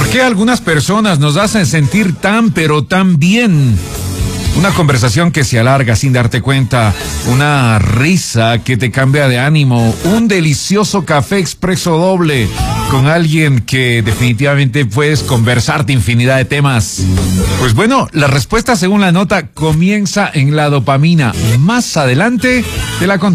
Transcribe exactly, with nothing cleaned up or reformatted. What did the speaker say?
¿Por qué algunas personas nos hacen sentir tan pero tan bien? Una conversación que se alarga sin darte cuenta, una risa que te cambia de ánimo, un delicioso café expreso doble con alguien que definitivamente puedes conversar de infinidad de temas. Pues bueno, la respuesta según la nota comienza en la dopamina. Más adelante te la contaré.